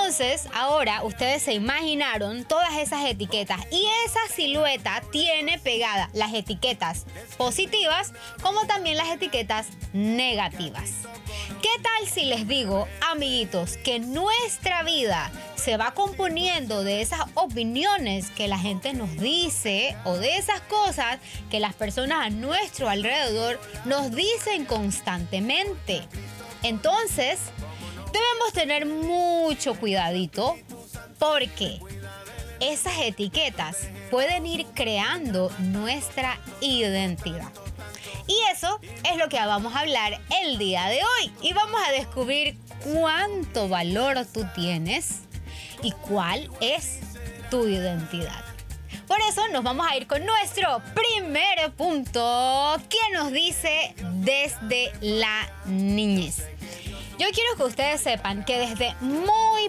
Entonces, ahora ustedes se imaginaron todas esas etiquetas y esa silueta tiene pegadas las etiquetas positivas como también las etiquetas negativas. ¿Qué tal si les digo, amiguitos, que nuestra vida se va componiendo de esas opiniones que la gente nos dice o de esas cosas que las personas a nuestro alrededor nos dicen constantemente? Entonces, debemos tener mucho cuidadito porque esas etiquetas pueden ir creando nuestra identidad. Y eso es lo que vamos a hablar el día de hoy. Y vamos a descubrir cuánto valor tú tienes y cuál es tu identidad. Por eso nos vamos a ir con nuestro primer punto que nos dice desde la niñez. Yo quiero que ustedes sepan que desde muy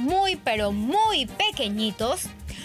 pequeñitos,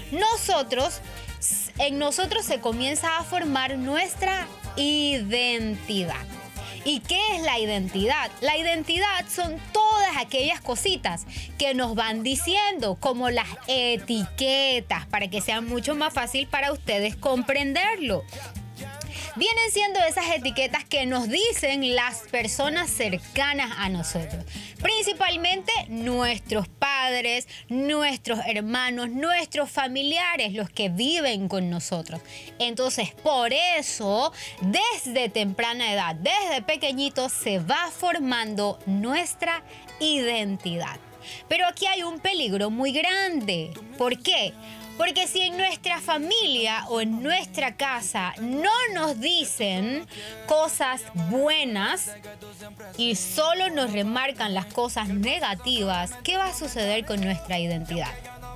en nosotros se comienza a formar nuestra identidad. ¿Y qué es la identidad? La identidad son todas aquellas cositas que nos van diciendo, como las etiquetas, para que sea mucho más fácil para ustedes comprenderlo. Vienen siendo esas etiquetas que nos dicen las personas cercanas a nosotros. Principalmente nuestros padres, nuestros hermanos, nuestros familiares, los que viven con nosotros. Entonces, por eso, desde temprana edad, desde pequeñitos, se va formando nuestra identidad. Pero aquí hay un peligro muy grande. ¿Por qué? Porque si en nuestra familia o en nuestra casa no nos dicen cosas buenas y solo nos remarcan las cosas negativas, ¿qué va a suceder con nuestra identidad?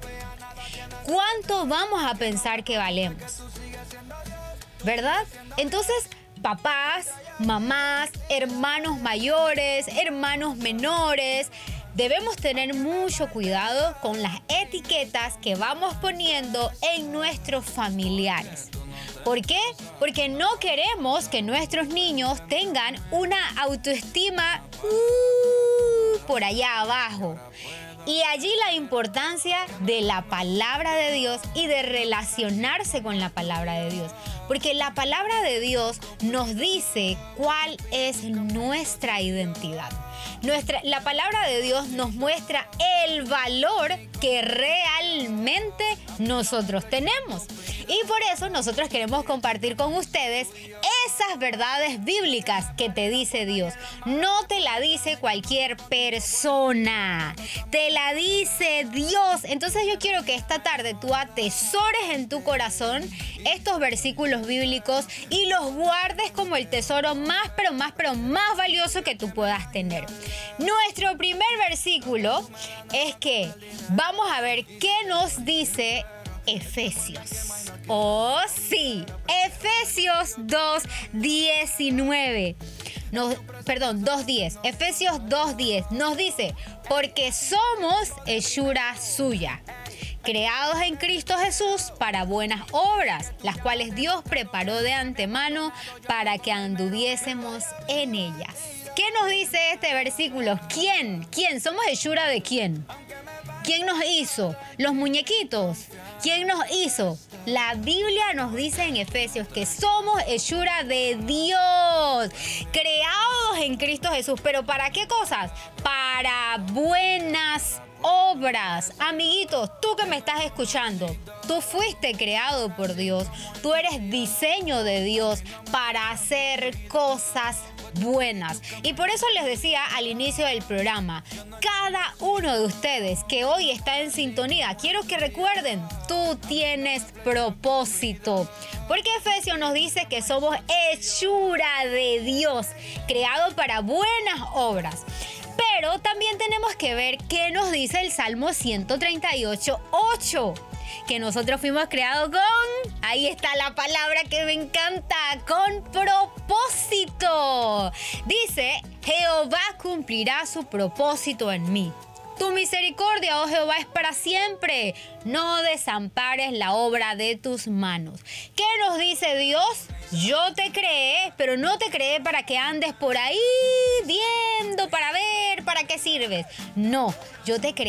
¿Cuánto vamos a pensar que valemos? ¿Verdad? Entonces, papás, mamás, hermanos mayores, hermanos menores, debemos tener mucho cuidado con las etiquetas que vamos poniendo en nuestros familiares. ¿Por qué? Porque no queremos que nuestros niños tengan una autoestima por allá abajo. Y allí la importancia de la palabra de Dios y de relacionarse con la palabra de Dios. Porque la palabra de Dios nos dice cuál es nuestra identidad. La palabra de Dios nos muestra el valor que realmente nosotros tenemos. Y por eso nosotros queremos compartir con ustedes esas verdades bíblicas que te dice Dios. No te la dice cualquier persona, te la dice Dios. Entonces yo quiero que esta tarde tú atesores en tu corazón estos versículos bíblicos y los guardes como el tesoro más valioso que tú puedas tener. Nuestro primer versículo es que vamos a ver qué nos dice Efesios. Oh, sí, Efesios 2:19. 2:10. Efesios 2:10 nos dice, porque somos hechura suya, creados en Cristo Jesús para buenas obras, las cuales Dios preparó de antemano para que anduviésemos en ellas. ¿Qué nos dice este versículo? ¿Quién? ¿Somos hechura de quién? ¿Quién nos hizo? ¿Los muñequitos? ¿Quién nos hizo? La Biblia nos dice en Efesios que somos hechura de Dios, creados en Cristo Jesús. ¿Pero para qué cosas? Para buenas obras. Amiguitos, tú que me estás escuchando, tú fuiste creado por Dios. Tú eres diseño de Dios para hacer cosas buenas. Y por eso les decía al inicio del programa, cada uno de ustedes que hoy está en sintonía, quiero que recuerden, tú tienes propósito. Porque Efesios nos dice que somos hechura de Dios, creado para buenas obras. Pero también tenemos que ver qué nos dice el Salmo 138:8. Que nosotros fuimos creados con, ahí está la palabra que me encanta, con propósito. Dice, Jehová cumplirá su propósito en mí. Tu misericordia, oh Jehová, es para siempre. No desampares la obra de tus manos. ¿Qué nos dice Dios? Yo te creé, pero no te creé para que andes por ahí viendo, para ver para qué sirves. No, yo te creé